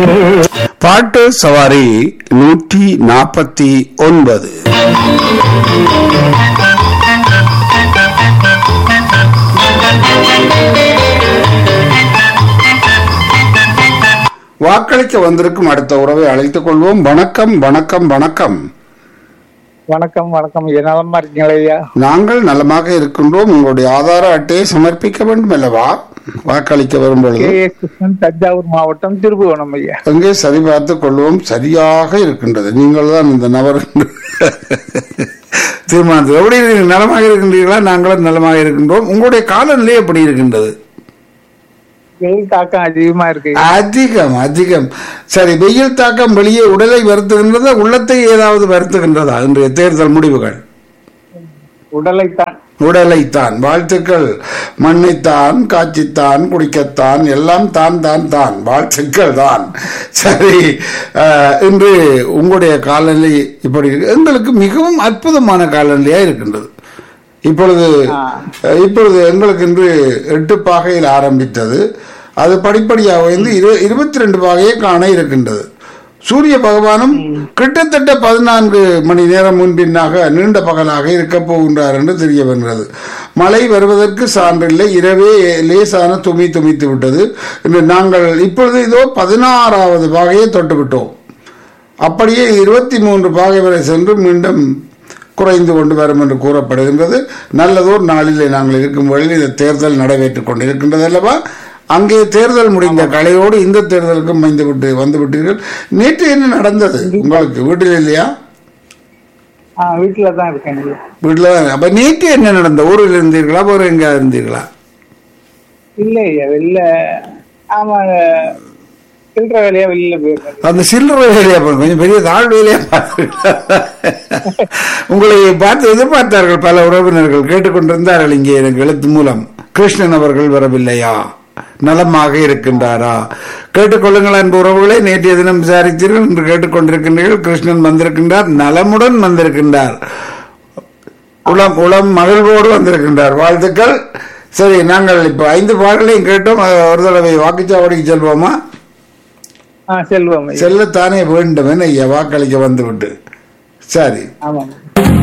பாட்டு சவாரி 149. வாக்களிக்க வந்திருக்கும் அடுத்த உறவை அழைத்துக் கொள்வோம். வணக்கம் வணக்கம் வணக்கம். வணக்கம் வணக்கம். நலமா இருக்கீங்களா ஐயா? நாங்கள் நலமாக இருக்கின்றோம். உங்களுடைய ஆதார அட்டையை சமர்ப்பிக்க வேண்டும் அல்லவா வாக்களிக்க வரும்பொழுது? கிருஷ்ணன், தஞ்சாவூர் மாவட்டம், திருபுவனம் ஐயா. அங்கே சரி பார்த்துக் கொள்வோம். சரியாக இருக்கின்றது. நீங்கள் தான் இந்த நபர் தீர்மானத்தில் எப்படி நலமாக இருக்கின்றீர்களா? நாங்களும் நலமாக இருக்கின்றோம். உங்களுடைய காலநிலை எப்படி இருக்கின்றது? வெயில் தாக்கம் அதிகமா இருக்கு. அதிகம் அதிகம். சரி, வெயில் தாக்கம் வெளியே உடலை வருத்துகின்றதா, உள்ளத்தை ஏதாவது வருத்துகின்றதா? இன்றைய தேர்தல் முடிவுகள் உடலைத்தான். உடலைத்தான். வாழ்த்துக்கள். மண்ணைத்தான், காட்சித்தான், குடிக்கத்தான், எல்லாம் தான் தான் தான். வாழ்த்துக்கள் தான். சரி, இன்று உங்களுடைய காலநிலை இப்படி எங்களுக்கு மிகவும் அற்புதமான காலநிலையா இருக்கின்றது. இப்பொழுது எங்களுக்கு இன்று 8 பாகையில் ஆரம்பித்தது. அது படிப்படியாக வந்து 22 பாகையை காண இருக்கின்றது. சூரிய பகவானும் கிட்டத்தட்ட 14 மணி நேரம் முன்பின்னாக நீண்ட பகலாக இருக்க போகின்றார் என்று தெரிய வருகிறது. மழை வருவதற்கு சான்றில்லை. இரவே லேசான துமித்து விட்டது. நாங்கள் இப்பொழுது இதோ 16வது பாகையை தொட்டுவிட்டோம். அப்படியே 23 பாகை வரை சென்று மீண்டும் குறைந்து கொண்டு வரும் என்று கூறப்படுகின்றது. நல்லதோர் நாளிலே நாங்கள் இருக்கும் வழியில் இந்த தேர்தல் நடைபெற்றுக் கொண்டிருக்கின்றது அல்லவா? அங்கே தேர்தல் முடிந்த கலையோடு இந்த தேர்தலுக்கும் வந்து விட்டீர்கள். நேற்று என்ன நடந்தது உங்களுக்கு? வீட்டில் இல்லையா? வீட்டுல தான் இருக்கேன். வீட்டுல தான். அப்ப நேற்று என்ன நடந்த? ஊரில் இருந்தீர்களா? வேறு எங்க இருந்தீர்களா? இல்லையா, வெளில. ஆமா, சில்லற வேலையா வெளியில போயிருக்கேன். அந்த சில்லறை வேலையா கொஞ்சம் பெரிய தாழ் வேலையா உங்களை பார்த்து எதிர்பார்த்தார்கள் பல உறவினர்கள். கேட்டுக்கொண்டிருந்தார்கள் இங்கே எனக்கு எழுத்து மூலம். கிருஷ்ணன் அவர்கள் வரவில்லையா? நலமாக இருக்கின்றாரா? கேட்டுக்கொள்ளுங்கள் அன்பு உறவுகளை. நேற்றைய தினம் விசாரித்தீர்கள், என்று கேட்டுக்கொண்டிருக்கின்றீர்கள். கிருஷ்ணன் வந்திருக்கின்றார், நலமுடன் வந்திருக்கின்றார், உளம் மகிழ்வோடு வந்திருக்கின்றார். வாழ்த்துக்கள். சரி, நாங்கள் இப்ப 5 பாடலையும் கேட்டோம். ஒரு தடவை வாக்குச்சாவடிக்கு செல்வோமா? செல்வம். செல்லத்தானே வேண்டும் என வாக்களிக்க வந்துவிட்டு. சரி, ஆமாம்.